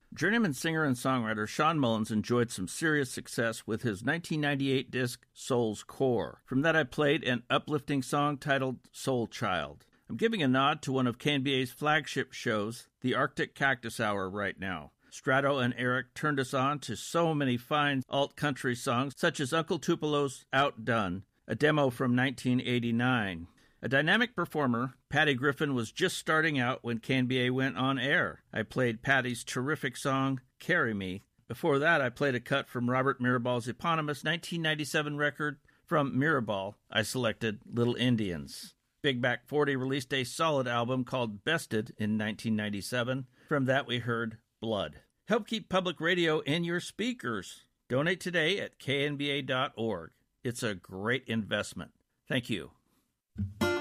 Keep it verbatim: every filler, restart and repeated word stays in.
Journeyman singer and songwriter Sean Mullins enjoyed some serious success with his nineteen ninety-eight disc Soul's Core. From that I played an uplifting song titled Soul Child. I'm giving a nod to one of K N B A's flagship shows, the Arctic Cactus Hour, right now. Strato and Eric turned us on to so many fine alt-country songs, such as Uncle Tupelo's Outdone, a demo from nineteen eighty-nine. A dynamic performer, Patty Griffin was just starting out when K N B A went on air. I played Patty's terrific song, Carry Me. Before that, I played a cut from Robert Miraball's eponymous nineteen ninety-seven record. From Mirabal, I selected Little Indians. Big Back forty released a solid album called Bested in nineteen ninety-seven. From that, we heard Blood. Help keep public radio in your speakers. Donate today at K N B A dot org. It's a great investment. Thank you.